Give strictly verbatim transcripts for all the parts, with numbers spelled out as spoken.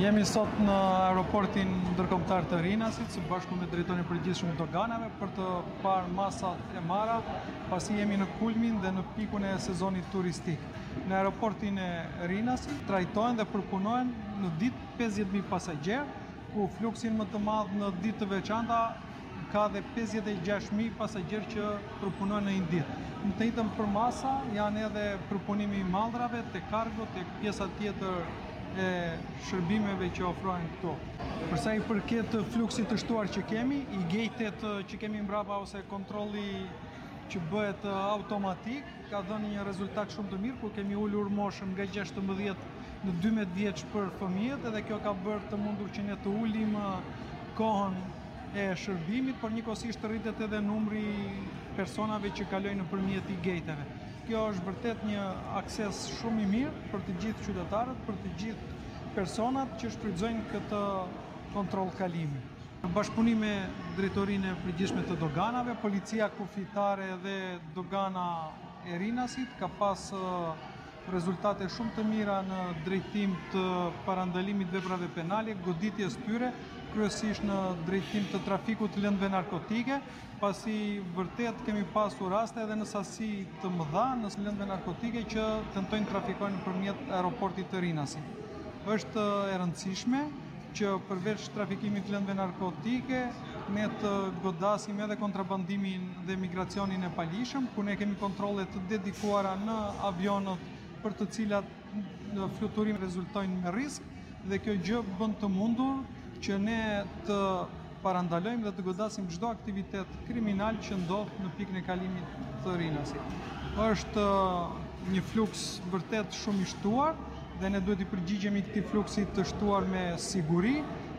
Jemi sot në aeroportin ndërkombëtar të Rinasit së bashku me drejtorin e përgjithshëm të doganave për të parë masat e marra, pasi jemi në kulmin dhe në pikun e sezonit turistik. Në aeroportin e Rinasit trajtohen dhe përpunohen në ditë pesëdhjetë mijë pasagjerë, ku fluksin më të madh në ditë të veçanta ka dhe pesëdhjetë e gjashtë mijë pasagjerë që përpunojnë në një ditë. Në të njëjtën për masa janë edhe përpunimi i mallrave, te kargo, te pjesa tjetër e shërbimeve që ofrohen këtu. Përsa i përket fluksit të shtuar që kemi, i gejtet që kemi mbrapa ose kontrolli që bëhet automatik, ka dhënë një rezultat shumë të mirë, ku kemi ulur moshën nga gjashtëmbëdhjetë në dymbëdhjetë vjeç për fëmijët, edhe kjo ka bërë të mundur që ne të ulim kohën e shërbimit, por njëkohësisht rritet edhe numri personave që kalojnë nëpërmjet i gejteve. Kjo është vërtet një akses shumë i mirë për të gjithë qytetarët, për të gjithë personat që shfrytëzojnë këtë kontroll kalimi. Në bashkëpunim me drejtorinë e përgjithshme të doganave, Policia Kufitare dhe Dogana e Rinasit ka pas rezultate shumë të mira në drejtim të parandalimit veprave penale, goditjes tyre, kryesisht në drejtim të trafikut të lëndëve narkotike, pasi vërtet kemi pasur raste edhe në sasi të mëdha në lëndëve narkotike që tentojnë trafikojnë nëpërmjet aeroportit të Rinasit. Është e rëndësishme që përveç trafikimit të lëndëve narkotike, ne të godasim edhe kontrabandimin dhe migracionin e palishëm, ku ne kemi kontrole të dedikuara në avionët për të cilat në fluturim rezultojnë me risk, dhe kjo gjë bën të mundur që ne të parandalojmë dhe të godasim çdo aktivitet kriminal që ndodh në pikën e kalimit të Rinasit. Është një fluks vërtet shumë i shtuar dhe ne duhet i përgjigjemi këtij fluksi të shtuar me siguri,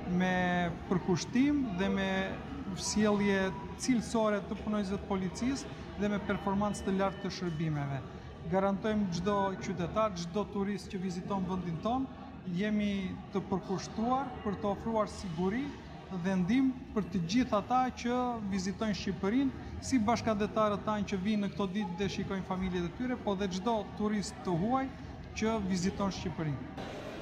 me përkushtim dhe me sjellje cilësore të punonjësve të policisë dhe me performancë të lartë të shërbimeve. Garantojmë çdo qytetar, çdo turist që viziton vendin tonë, jemi të përkushtuar për të ofruar siguri dhe ndihmë për të gjithë ata që vizitojnë Shqipërinë, si bashkëdhetarët tanë që vinë në këto ditë dhe shikojnë familjet e tyre, po dhe çdo turist të huaj që viziton Shqipërinë.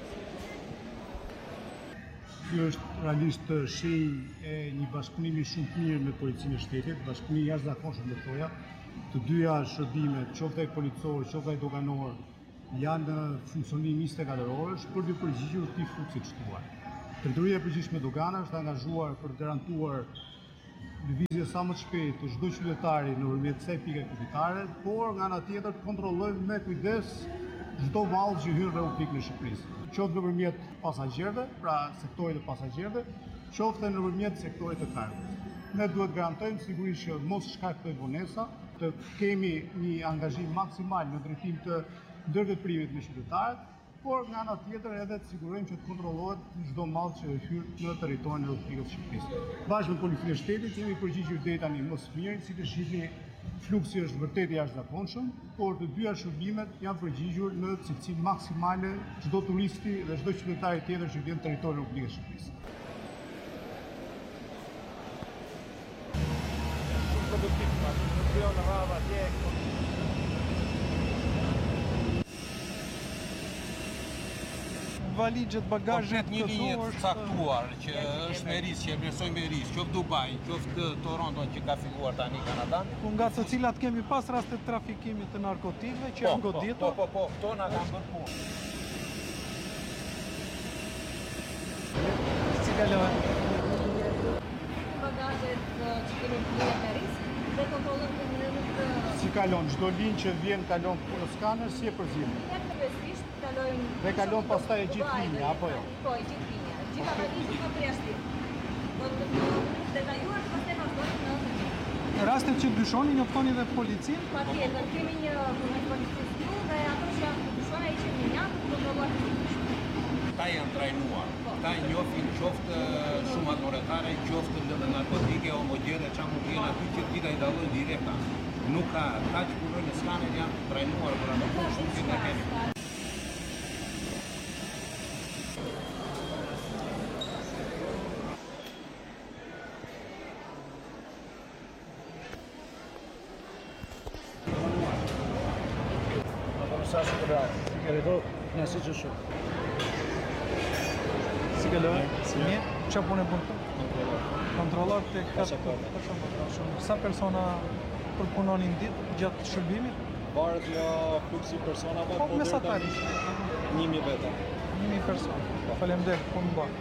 Ky është realisht shenjë e një bashkëpunimi shumë të mirë me Policinë e Shtetit, bashkëpunim i jashtëzakonshëm do thoja. Të dyja shërbimet, qoftë ai policor, qoftë ai doganor, janë në funksionim njëzet e katër orësh për të përgjigjur këtij fluksit shtuar. Drejtoria e përgjithshme e doganave është angazhuar për të garantuar lëvizje sa më të shpejtë të çdo qytetari nëpërmjet kësaj pike kufitare, por nga ana tjetër të kontrollojmë me kujdes çdo mall që hyn në Republikën e Shqipërisë. Qoftë nëpërmjet pasagjerëve, pra sektorit të pasagjerëve, qoftë nëpërmjet sektorit të kargos. Ne duhet garantojmë sigurisht që mos shkaktojë vonesa, të kemi një angazhim maksimal në drejtim të ndërveprimit me qytetarët, por nga ana tjetër edhe të sigurojmë që të kontrollohet çdo mall që hyr në territorin e Republikës së Shqipërisë. Bashkë me Policinë e Shtetit jemi përgjigjur deri tani më së miri, si të shihni, fluksi është vërtet i jashtëzakonshëm, por të dyja shërbimet janë përgjigjur në cilësi maksimale çdo turisti dhe çdo qytetari tjetër që vjen në territorin e Republikës së Shqipërisë. Valixhet, bagazhet një linje të caktuar që është me risk, që e vlerësojmë me risk, qoftë Dubai, qoftë Toronto që ka figuar tani Kanadan. Ku nga të cilat kemi pas raste të trafikimit të narkotikëve që janë goditur. Po, po, po, këto na kanë bërë punë. Si kalon? Bagazhet që kemi bërë me risk dhe kontrollojmë të mënyrë të... Si kalon, çdo linjë që vjen kalon në skaner, si e përzim? Kalojmë... Dhe kalon pastaj e gjithë linja, apo jo? Po, e gjithë linja. Gjitha valizit në përjashtim. Do të detajuar të pastaj vazhdojmë në... Rastet që dyshoni njoftoni dhe policinë? Patjetër, kemi një punës policisë këtu dhe ato që janë të dyshona i që një janë të kontrolluar të dyshme. Ta janë trajnuar, ta njohin qoftë shumë moretare, qoftë lëndë narkotike, homogjene, që mund t'jena aty që t'i da i dalojnë direkta. Nuk ka, ta që punojnë në skaner janë trajnuar për ato punë shumë që ne kemi. Sa shkëra, si ke rritur, nësi që shumë. Si Si ke lëve? Si mirë? Qa punë e punë këtu? Kontrollor të katë. Sa persona përpunonin ditë gjatë shërbimit? Varet nga fluksi personave, Po mesatarisht. njëmi veta. Njëmi persona. Faleminderit, punë bërë.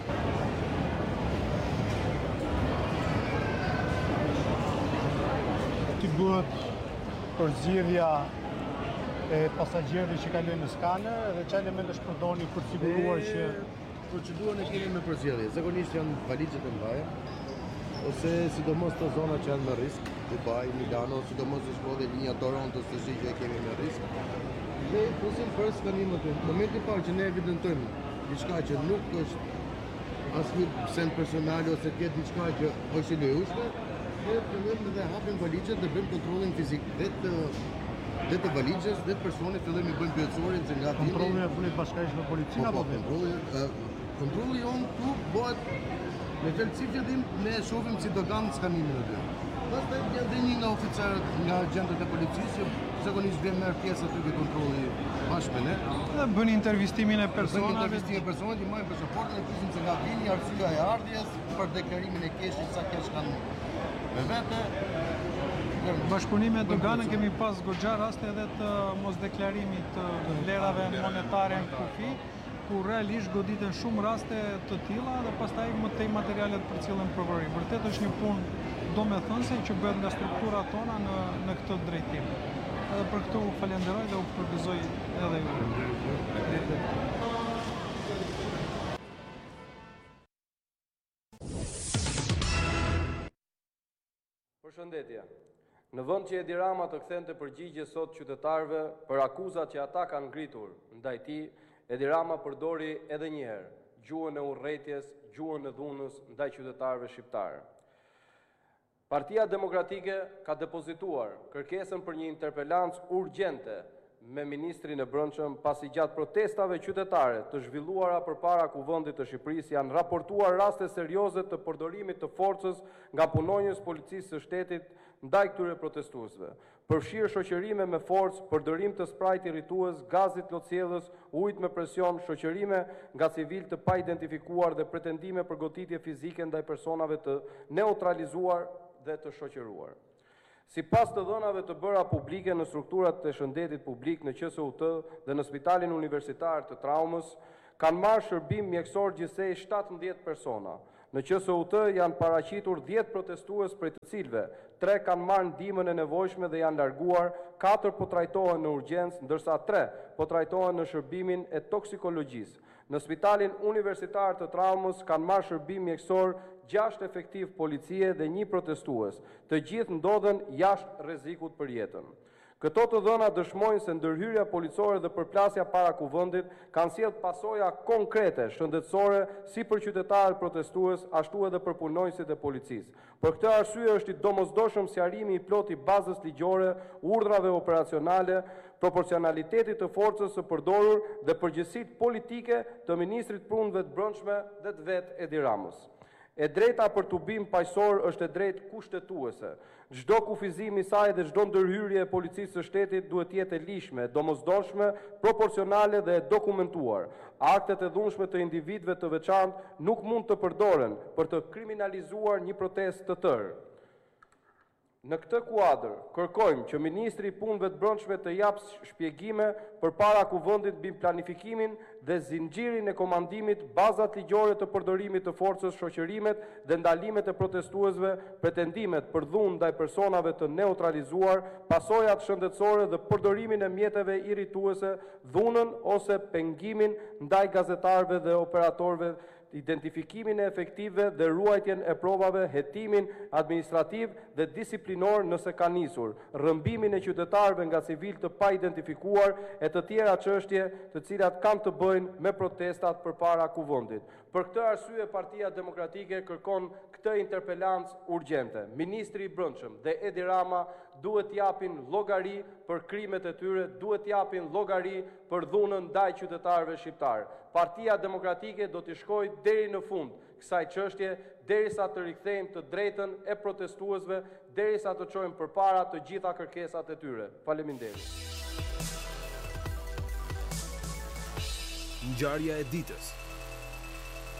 Ti bëhet përzgjedhja e pasagjerëve që kalojnë në skaner dhe çfarë elementesh përdorni për të siguruar që procedurën e kemi me përzgjedhje. Zakonisht janë valixhet e mëdha, ose sidomos të zona që janë me risk, Dubai, Milano, sidomos në shkodhe linja Toronto, të shi që e kemi me risk. Ne fusim për skanimin të momentin parë që ne evidentojmë diçka që nuk është asnjë send personale ose të ketë diçka që është e lejueshme, ne fillojmë dhe hapim valixhet dhe bëjmë kontrollin fizik vetë dhe të valixhes, dhe të personit fillojmë i bëjmë pyetësorin se nga vini. Kontrolli e punit bashkërisht me policinë apo vetë? Kontrolli, kontrolli jonë këtu bëhet me fjalë si fillim ne shohim si do kanë skanimin aty. Pastaj janë dhe një nga oficerët, nga agentët e policisë, zakonisht vjen merr pjesë aty te kontrolli bashkë me ne. Dhe bën intervistimin e Bëjmë personave. intervistimin e personit, i marrim pasaportën, e pyesim se nga vini, arsyeja e ardhjes, për deklarimin e keshit, sa kesh kanë me vete. Bashkëpunim me doganën kemi pas goxha raste edhe të mosdeklarimit të vlerave monetare në kufi, ku realisht goditen shumë raste të tilla dhe pastaj më tej materialet për cilën provëri. Vërtet është një punë domethënëse që bëhet nga strukturat tona në në këtë drejtim. Edhe për këtë u falenderoj dhe u përgëzoj edhe ju. Përshëndetje. Në vend që Edi Rama të kthente përgjigje sot qytetarëve për akuzat që ata kanë ngritur ndaj tij, Edi Rama përdori edhe një herë gjuhën e urrëties, gjuhën e dhunës ndaj qytetarëve shqiptarë. Partia Demokratike ka depozituar kërkesën për një interpelancë urgjente me Ministrin e Brendshëm pasi gjatë protestave qytetare të zhvilluara përpara Kuvendit të Shqipërisë janë raportuar raste serioze të përdorimit të forcës nga punonjës policisë së shtetit ndaj këtyre protestuesve. Përfshirë shoqërime me forcë, përdorim të sprajt irritues, gazit lotësjellës, ujit me presion, shoqërime nga civil të pa identifikuar dhe pretendime për goditje fizike ndaj personave të neutralizuar dhe të shoqëruar. Si pas të dhënave të bëra publike në strukturat të shëndetit publik në Q S U T dhe në Spitalin Universitar të Traumës, kanë marrë shërbim mjekësor gjithsej shtatëmbëdhjetë persona. Në Q S U T janë paraqitur dhjetë protestues prej të cilëve tre kanë marrë ndihmën e nevojshme dhe janë larguar, katër po trajtohen në urgjencë, ndërsa tre po trajtohen në shërbimin e toksikologjisë. Në Spitalin Universitar të Traumës kanë marrë shërbim mjekësor gjashtë efektiv policie dhe një protestues. Të gjithë ndodhen jashtë rrezikut për jetën. Këto të dhëna dëshmojnë se ndërhyrja policore dhe përplasja para Kuvendit kanë sjellë pasoja konkrete shëndetësore si për qytetarët protestues, ashtu edhe për punonjësit e policisë. Për këtë arsye është i domosdoshëm sqarimi i plotë i bazës ligjore, urdhrave operacionale, proporcionalitetit të forcës së përdorur dhe përgjegjësitë politike të Ministrit të Punëve të Brendshme dhe të vet Edi Ramës. E drejta për tubim paqësor është e drejtë kushtetuese. Çdo kufizim i saj dhe çdo ndërhyrje e policisë së shtetit duhet të jetë e lishme, domosdoshme, proporcionale dhe e dokumentuar. Aktet e dhunshme të individëve të veçantë nuk mund të përdoren për të kriminalizuar një protestë të tërë. Në këtë kuadër, kërkojmë që Ministri i Punëve të Brendshme të japë shpjegime përpara Kuvendit mbi planifikimin dhe zinxhirin e komandimit, bazat ligjore të përdorimit të forcës, shoqërimet dhe ndalimet e protestuesve, pretendimet për dhunë ndaj personave të neutralizuar, pasojat shëndetësore dhe përdorimin e mjeteve irrituese, dhunën ose pengimin ndaj gazetarëve dhe operatorëve, identifikimin e efektive dhe ruajtjen e provave, hetimin administrativ dhe disiplinor nëse ka nisur, rrëmbimin e qytetarëve nga civil të pa identifikuar e të tjera çështje të cilat kanë të bëjnë me protestat përpara Kuvendit. Për këtë arsye Partia Demokratike kërkon këtë interpelancë urgjente. Ministri i Brendshëm dhe Edi Rama duhet japin llogari për krimet e tyre, duhet japin llogari për dhunën ndaj qytetarëve shqiptar. Partia Demokratike do të shkojë deri në fund kësaj çështje, derisa të rikthejmë të drejtën e protestuesve, derisa të çojmë përpara të gjitha kërkesat e tyre. Faleminderit. Ngjarja e ditës.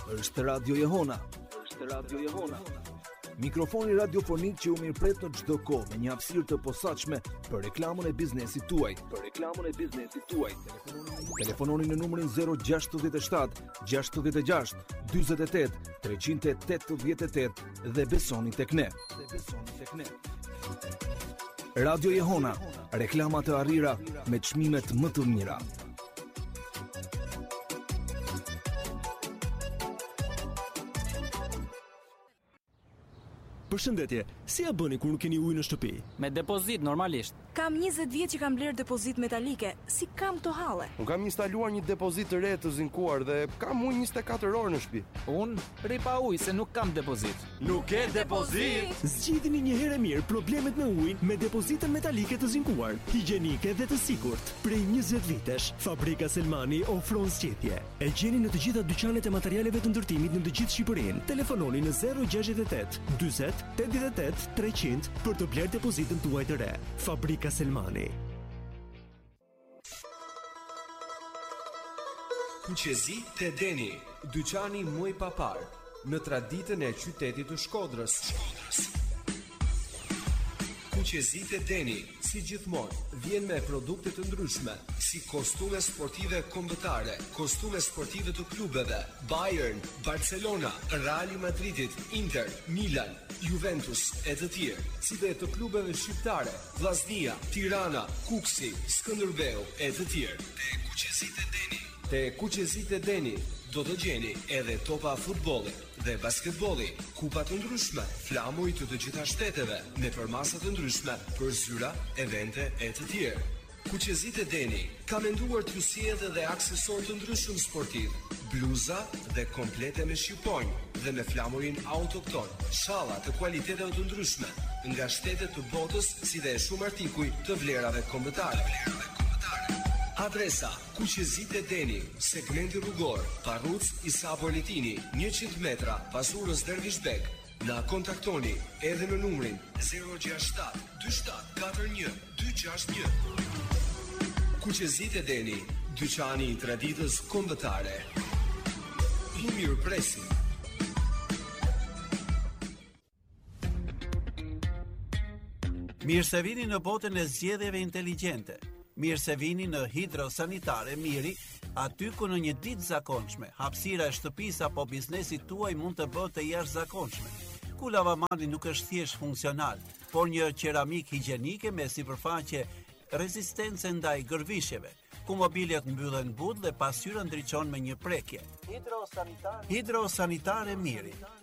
Është Radio Jehona. Është Radio Jehona. Mikrofoni radiofonik që u mirëpret në çdo kohë me një hapësirë të posaçme për reklamën e biznesit tuaj. Për reklamën e biznesit tuaj. Telefononi në numrin zero gjasht shtat gjasht gjasht dyzet e tetë treqind e tetëdhjetë e tetë dhe besoni tek ne. Dhe besoni tek ne. Radio Jehona, reklama të arrira me çmimet më të mira. Përshëndetje, si ja bëni kur nuk keni ujë në shtëpi? Me depozit normalisht. Kam njëzet vjet që kam bler depozit metalike. Si kam to halle? Unë kam instaluar një depozit të re të zinkuar dhe kam ujë njëzet e katër orë në shtëpi. Unë rri pa ujë se nuk kam depozit. Nuk ke depozit? Zgjidhni një herë mirë problemet me ujin me depozitën metalike të zinkuar, higjienike dhe të sigurt. Prej njëzet vitesh, Fabrika Selmani ofron zgjedhje. E gjeni në të gjitha dyqanet e materialeve të ndërtimit në të gjithë Shqipërinë. Telefononi në zero gjasht e tetë dyzet tetëdhjetë e tetë treqind për të bler depozitën tuaj të re. Fabrika Selmani. Kuqezi te Deni, dyqani muj papar, në traditën e qytetit të Shkodrës. Kuqezi te Deni, si gjithmonë, vjen me produkte të ndryshme, si kostume sportive kombëtare, kostume sportive të klubeve, Bayern, Barcelona, Real Madridit, Inter, Milan, Juventus e të tjerë, si dhe të klubeve shqiptare, Vllaznia, Tirana, Kuksi, Skënderbeu e të tjerë. Te Kuqezit e Deni. Te Kuqezit e Deni do të gjeni edhe topa futbolli dhe basketbolli, kupa të ndryshme, flamuj të të gjitha shteteve, me përmasa të ndryshme për zyra, evente e të tjerë. Kuqezit e Deni ka menduar t'ju sjellë edhe aksesor të ndryshëm sportiv, bluza dhe komplete me shqiponjë dhe me flamurin autokton, shalla të kualiteteve të ndryshme nga shtetet të botës, si dhe shumë artikuj të vlerave kombëtare. Adresa: Kuqezit e Deni, segmenti rrugor, Parruc Isa Politini, njëqind metra pas urës Dervishbek. Na kontaktoni edhe në numrin zero gjasht shtat dy shtat katër një dy gjasht një. Kuqezit e Deni, dyqani i traditës kombëtare. Ju mirëpresim. Mirë se vini në botën e zgjedhjeve inteligjente. Mirë se vini në Hidrosanitare Miri, aty ku në një ditë zakonshme, hapësira e shtëpisë apo biznesit tuaj mund të bëhet e jashtëzakonshme. Ku lavamani nuk është thjesht funksional, por një qeramik higjienike me sipërfaqe rezistence ndaj gërvishjeve, ku mobiljet mbyllen but dhe pasqyra ndriçon me një prekje. Hidrosanitare Hidrosanitare Miri.